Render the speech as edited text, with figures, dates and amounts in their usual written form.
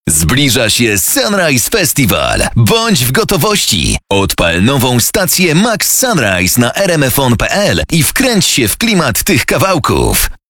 Zbliża się Sunrise Festival. Bądź w gotowości. Odpal nową stację Max Sunrise na rmfon.pl i wkręć się w klimat tych kawałków.